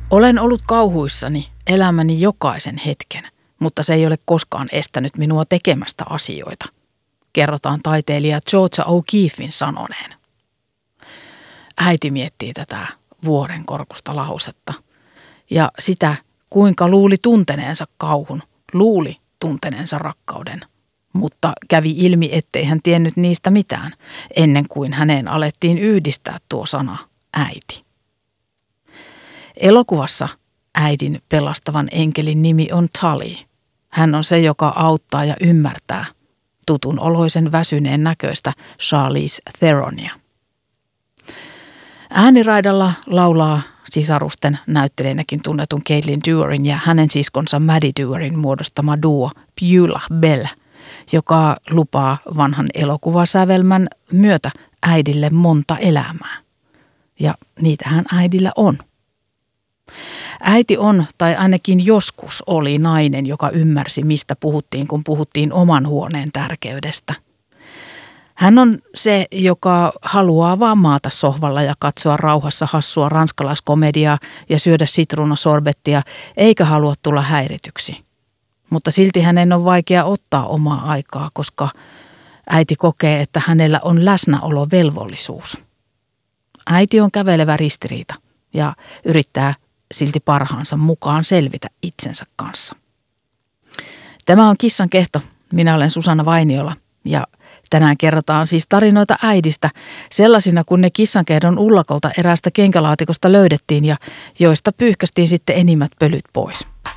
Olen ollut kauhuissani elämäni jokaisen hetken, mutta se ei ole koskaan estänyt minua tekemästä asioita, kerrotaan taiteilija Georgia O'Keeffin sanoneen. Äiti miettii tätä vuoren korkusta lausetta ja sitä, kuinka luuli tunteneensa kauhun, luuli tunteneensa rakkauden, mutta kävi ilmi, ettei hän tiennyt niistä mitään ennen kuin häneen alettiin yhdistää tuo sana äiti. Elokuvassa äidin pelastavan enkelin nimi on Tully. Hän on se, joka auttaa ja ymmärtää tutun oloisen väsyneen näköistä Charlize Theronia. Ääniraidalla laulaa sisarusten näyttelijänäkin tunnetun Caitlin Dewerin ja hänen siskonsa Maddie Dewerin muodostama duo Beulah Bell, joka lupaa vanhan elokuvasävelmän myötä äidille monta elämää. Ja niitähän äidillä on. Äiti on, tai ainakin joskus oli nainen, joka ymmärsi, mistä puhuttiin, kun puhuttiin oman huoneen tärkeydestä. Hän on se, joka haluaa vaan maata sohvalla ja katsoa rauhassa hassua ranskalaiskomediaa ja syödä sitruunasorbettia, eikä halua tulla häirityksi. Mutta silti hänen on vaikea ottaa omaa aikaa, koska äiti kokee, että hänellä on läsnäolovelvollisuus. Äiti on kävelevä ristiriita ja yrittää silti parhaansa mukaan selvitä itsensä kanssa. Tämä on Kissan kehto. Minä olen Susanna Vainiola ja tänään kerrotaan siis tarinoita äidistä sellaisina, kun ne kissankehdon ullakolta eräästä kenkälaatikosta löydettiin ja joista pyyhkästiin sitten enimmät pölyt pois.